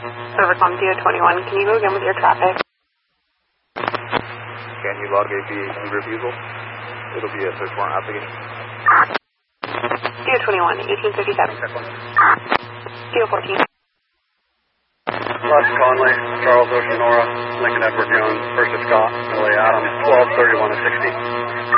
Overcom DO21, can you go again with your traffic? Can you log a VAC refusal? It'll be a search warrant application. DO21, 1857. DO14. Les Conley, Charles Oceanora, Lincoln Edward Jones, Versus Scott, Millie Adams, 1231 to 60.